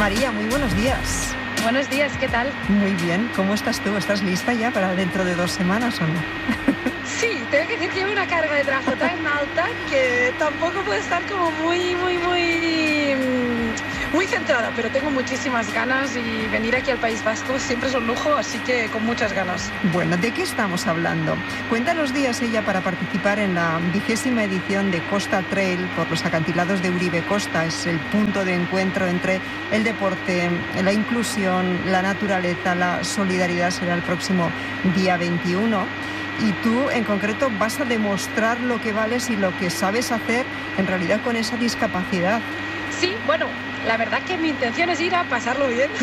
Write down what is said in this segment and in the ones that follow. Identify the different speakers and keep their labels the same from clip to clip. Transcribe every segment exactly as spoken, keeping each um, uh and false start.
Speaker 1: María, muy buenos días.
Speaker 2: Buenos días, ¿qué tal?
Speaker 1: Muy bien, ¿cómo estás tú? ¿Estás lista ya para dentro de dos semanas o no?
Speaker 2: Sí, tengo que decir que llevo una carga de trabajo tan alta que tampoco puedo estar como muy, muy, muy, muy centrada, pero tengo muchísimas ganas y venir aquí al País Vasco siempre es un lujo, así que con muchas ganas.
Speaker 1: Bueno, ¿de qué estamos hablando? Cuenta los días ella para participar en la vigésima edición de Costa Trail por los acantilados de Uribe Costa. Es el punto de encuentro entre el deporte, la inclusión, la naturaleza, la solidaridad. Será el próximo día veintiuno. Y tú, en concreto, vas a demostrar lo que vales y lo que sabes hacer en realidad con esa discapacidad.
Speaker 2: Sí, bueno, la verdad que mi intención es ir a pasarlo bien.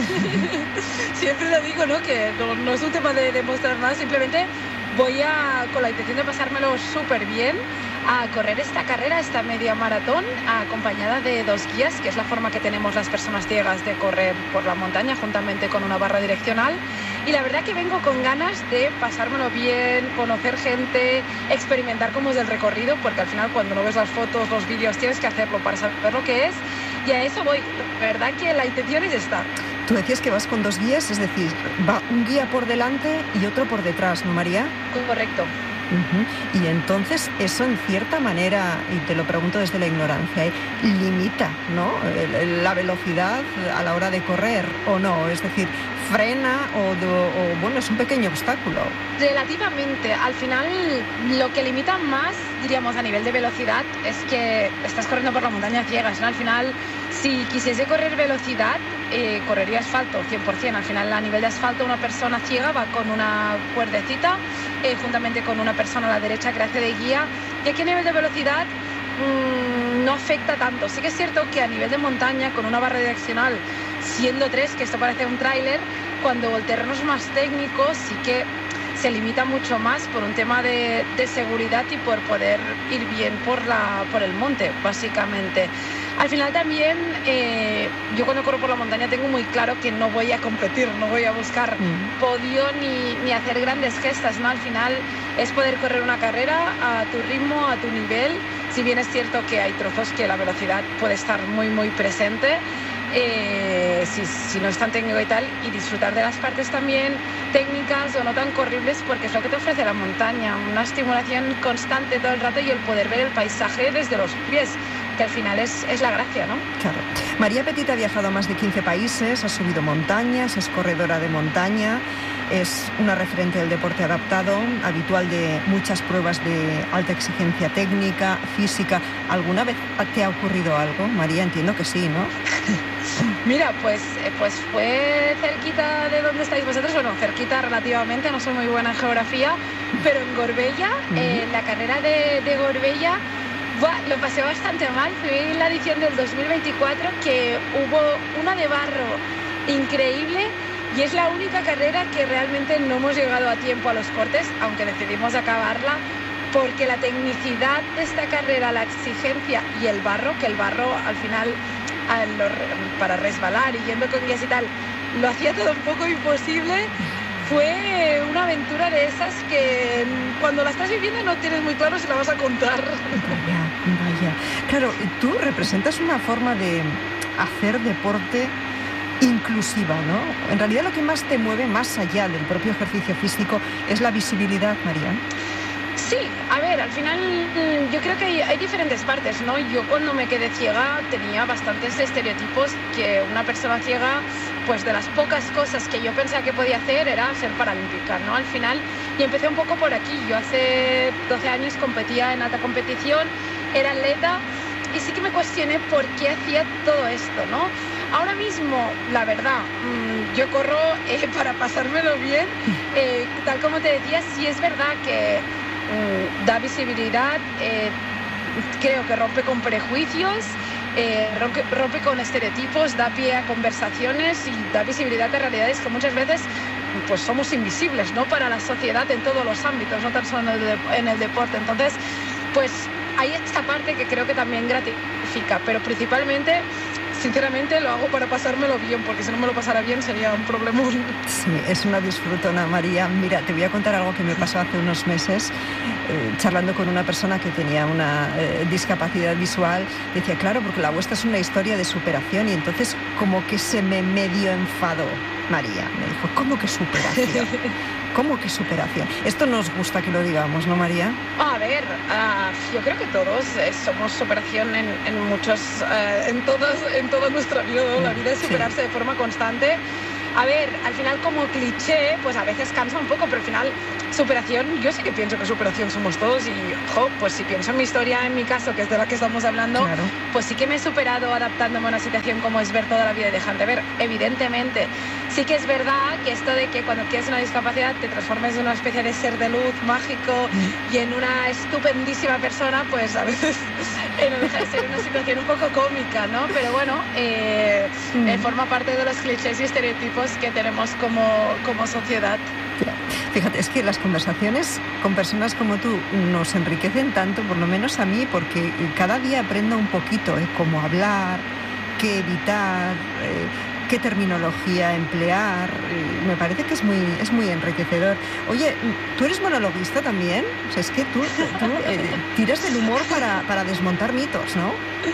Speaker 2: Siempre lo digo, ¿no? Que no, no es un tema de demostrar nada, simplemente voy a, con la intención de pasármelo súper bien, a correr esta carrera, esta media maratón, acompañada de dos guías, que es la forma que tenemos las personas ciegas de correr por la montaña, juntamente con una barra direccional. Y la verdad que vengo con ganas de pasármelo bien, conocer gente, experimentar cómo es el recorrido, porque al final cuando no ves las fotos, los vídeos, tienes que hacerlo para saber lo que es. Y a eso voy. La verdad que la intención es esta.
Speaker 1: Tú decías que vas con dos guías, es decir, va un guía por delante y otro por detrás, ¿no, María?
Speaker 2: Correcto.
Speaker 1: Uh-huh. Y entonces eso en cierta manera, y te lo pregunto desde la ignorancia, ¿eh? limita, ¿no?, la velocidad a la hora de correr, ¿o no? Es decir, frena o, do, o bueno, es un pequeño obstáculo.
Speaker 2: Relativamente, al final lo que limita más, diríamos, a nivel de velocidad es que estás corriendo por la montaña ciegas, ¿no? Al final, si quisiese correr velocidad, eh, correría asfalto, cien por ciento. Al final, a nivel de asfalto, una persona ciega va con una cuerdecita, eh, juntamente con una persona a la derecha que hace de guía, y aquí a nivel de velocidad mmm, no afecta tanto. Sí que es cierto que a nivel de montaña, con una barra direccional, siendo tres, que esto parece un tráiler, cuando el terreno es más técnico, sí que se limita mucho más por un tema de, de seguridad y por poder ir bien por, la, por el monte, básicamente. Al final también, eh, yo cuando corro por la montaña tengo muy claro que no voy a competir, no voy a buscar mm. podio ni, ni hacer grandes gestas, ¿no? Al final es poder correr una carrera a tu ritmo, a tu nivel, si bien es cierto que hay trozos que la velocidad puede estar muy, muy presente, Eh, si, si no es tan técnico y tal, y disfrutar de las partes también técnicas o no tan corribles, porque es lo que te ofrece la montaña, una estimulación constante todo el rato y el poder ver el paisaje desde los pies, que al final es, es la gracia, ¿no?
Speaker 1: Claro. María Petit ha viajado a más de quince países, ha subido montañas, es corredora de montaña, es una referente del deporte adaptado, habitual de muchas pruebas de alta exigencia técnica, física. ¿Alguna vez te ha ocurrido algo, María? Entiendo que sí, ¿no?
Speaker 2: Mira, pues, pues fue cerquita de donde estáis vosotros, bueno, cerquita relativamente, no soy muy buena en geografía, pero en Gorbella, uh-huh. eh, la carrera de, de Gorbella, buah, lo pasé bastante mal. Fui en la edición del dos mil veinticuatro, que hubo una de barro increíble, y es la única carrera que realmente no hemos llegado a tiempo a los cortes, aunque decidimos acabarla, porque la tecnicidad de esta carrera, la exigencia y el barro, que el barro al final, para resbalar y yendo con guías y tal, lo hacía todo un poco imposible. Fue una aventura de esas que cuando la estás viviendo no tienes muy claro si la vas a contar.
Speaker 1: Vaya, vaya. Claro, tú representas una forma de hacer deporte inclusiva, ¿no? En realidad lo que más te mueve, más allá del propio ejercicio físico, es la visibilidad, María.
Speaker 2: Sí, a ver, al final yo creo que hay, hay diferentes partes, ¿no? Yo cuando me quedé ciega tenía bastantes estereotipos que una persona ciega, pues de las pocas cosas que yo pensaba que podía hacer era ser paralímpica, ¿no? Al final, y empecé un poco por aquí. Yo hace doce años competía en alta competición, era atleta, y sí que me cuestioné por qué hacía todo esto, ¿no? Ahora mismo, la verdad, mmm, yo corro eh, para pasármelo bien, eh, tal como te decía, sí es verdad que mmm, da visibilidad, eh, creo que rompe con prejuicios, eh, rompe, rompe con estereotipos, da pie a conversaciones y da visibilidad de realidades que muchas veces pues somos invisibles, ¿no?, para la sociedad en todos los ámbitos, no tan solo en el, en el deporte. Entonces, pues hay esta parte que creo que también gratifica, pero principalmente sinceramente lo hago para pasármelo bien, porque si no me lo pasara bien sería un problemón.
Speaker 1: Sí, es una disfrutona, María. Mira, te voy a contar algo que me pasó hace unos meses, eh, charlando con una persona que tenía una eh, discapacidad visual. Decía, claro, porque la vuestra es una historia de superación, y entonces como que se me medio enfadó. María me dijo, ¿cómo que superación? ¿Cómo que superación? Esto nos gusta que lo digamos, ¿no, María?
Speaker 2: A ver, uh, yo creo que todos eh, somos superación en, en muchos, uh, en todas, en toda nuestra vida, ¿no? La vida es superarse sí. de forma constante. A ver, al final como cliché, pues a veces cansa un poco, pero al final superación, yo sí que pienso que superación somos todos y, jo, pues si pienso en mi historia, en mi caso, que es de la que estamos hablando, claro. pues sí que me he superado adaptándome a una situación como es ver toda la vida y dejar de ver, evidentemente. Sí que es verdad que esto de que cuando tienes una discapacidad te transformes en una especie de ser de luz mágico mm. y en una estupendísima persona, pues a veces eh, no deja de ser una situación un poco cómica, ¿no? Pero bueno, eh, mm. eh, forma parte de los clichés y estereotipos que tenemos como, como sociedad.
Speaker 1: Fíjate, es que las conversaciones con personas como tú nos enriquecen tanto, por lo menos a mí, porque cada día aprendo un poquito ¿eh? cómo hablar, qué evitar, eh, qué terminología emplear. Eh, me parece que es muy, es muy enriquecedor. Oye, ¿tú eres monologuista también? O sea, es que tú, tú eh, tiras del humor para, para desmontar mitos, ¿no?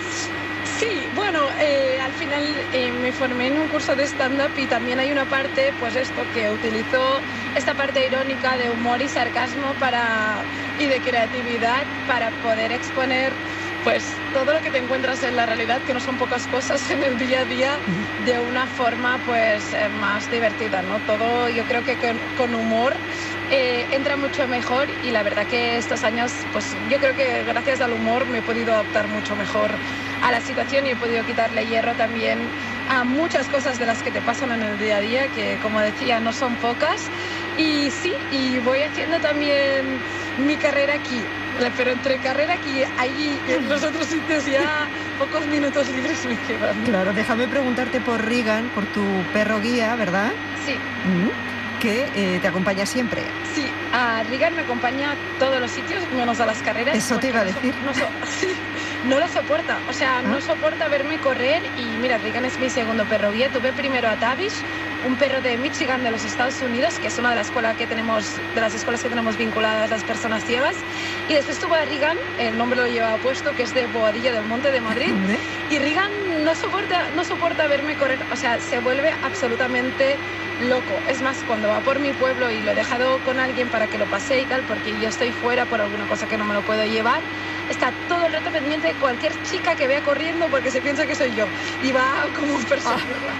Speaker 2: Sí, bueno, eh, al final eh, me formé en un curso de stand-up y también hay una parte, pues esto, que utilizó esta parte irónica de humor y sarcasmo para, y de creatividad para poder exponer pues todo lo que te encuentras en la realidad, que no son pocas cosas en el día a día, de una forma pues eh, más divertida, ¿no? Todo yo creo que con, con humor eh, entra mucho mejor y la verdad que estos años, pues yo creo que gracias al humor me he podido adaptar mucho mejor a la situación y he podido quitarle hierro también a muchas cosas de las que te pasan en el día a día, que como decía no son pocas. Y sí, y voy haciendo también mi carrera aquí, pero entre carrera aquí, allí, en los otros sitios ya pocos minutos libres me quedan.
Speaker 1: Claro, déjame preguntarte por Regan, por tu perro guía, ¿verdad?
Speaker 2: Sí.
Speaker 1: Mm-hmm. Que eh, te acompaña siempre.
Speaker 2: Sí, a Regan me acompaña a todos los sitios, menos a las carreras.
Speaker 1: Eso te iba a decir.
Speaker 2: No, so, no, so, no lo soporta, o sea, ¿Ah? no soporta verme correr. Y mira, Regan es mi segundo perro guía. Tuve primero a Tavish, un perro de Michigan de los Estados Unidos, que es una de las escuelas que tenemos, de las escuelas que tenemos vinculadas a las personas ciegas. Y después tuve a Regan, el nombre lo lleva puesto, que es de Boadilla del Monte de Madrid. Y Regan no soporta, no soporta verme correr, o sea, se vuelve absolutamente loco. Es más, cuando va por mi pueblo y lo he dejado con alguien para que lo pase y tal, porque yo estoy fuera por alguna cosa que no me lo puedo llevar, está todo el rato pendiente de cualquier chica que vea corriendo porque se piensa que soy yo y va como un personaje.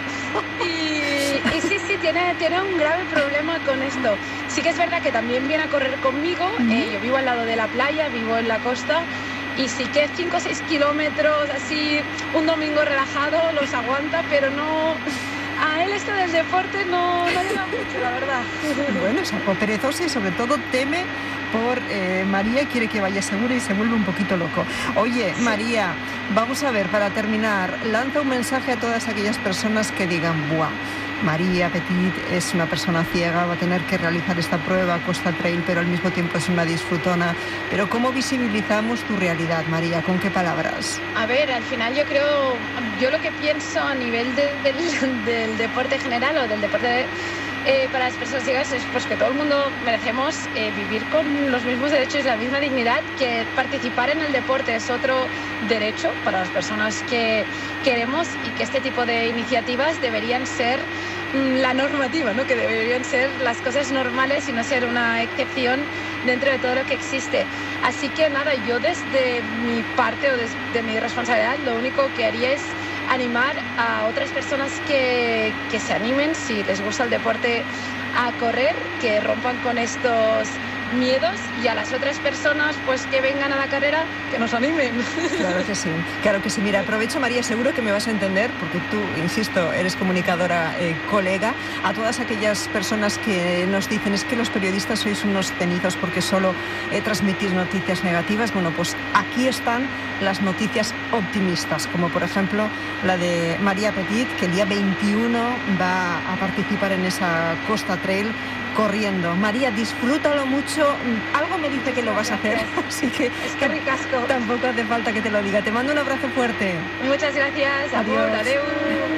Speaker 2: Y, y sí, sí, tiene, tiene un grave problema con esto. Sí que es verdad que también viene a correr conmigo. Uh-huh. eh, yo vivo al lado de la playa, vivo en la costa. Y sí que cinco o seis kilómetros, así, un domingo relajado, los aguanta, pero no... A él esto del deporte no, no le da mucho, la verdad.
Speaker 1: Bueno, es algo perezoso y sobre todo teme por eh, María y quiere que vaya segura y se vuelve un poquito loco. Oye, María, vamos a ver, para terminar, lanza un mensaje a todas aquellas personas que digan, ¡buah! María Petit es una persona ciega, va a tener que realizar esta prueba Costa Trail, pero al mismo tiempo es una disfrutona. Pero ¿cómo visibilizamos tu realidad, María? ¿Con qué palabras?
Speaker 2: A ver, al final yo creo, yo lo que pienso a nivel de, del, del deporte general o del deporte de, eh, para las personas ciegas es pues que todo el mundo merecemos eh, vivir con los mismos derechos y la misma dignidad, que participar en el deporte es otro derecho para las personas que queremos y que este tipo de iniciativas deberían ser la normativa, ¿no? Que deberían ser las cosas normales y no ser una excepción dentro de todo lo que existe. Así que nada, yo desde mi parte o desde mi responsabilidad lo único que haría es animar a otras personas que, que se animen, si les gusta el deporte, a correr, que rompan con estos miedos, y a las otras personas pues que vengan a la carrera, que nos animen.
Speaker 1: Claro que sí, claro que sí. Mira, aprovecho, María, seguro que me vas a entender, porque tú, insisto, eres comunicadora, eh, colega, a todas aquellas personas que nos dicen es que los periodistas sois unos cenizos porque solo eh, transmitís noticias negativas. Bueno, pues aquí están las noticias optimistas, como por ejemplo la de María Petit, que el día veintiuno va a participar en esa Costa Trail corriendo. María, disfrútalo mucho. Algo me dice que lo vas a hacer, así que,
Speaker 2: es que ricasco.
Speaker 1: Tampoco hace falta que te lo diga. Te mando un abrazo fuerte.
Speaker 2: Muchas gracias.
Speaker 1: Adiós.
Speaker 2: Amor, adeu.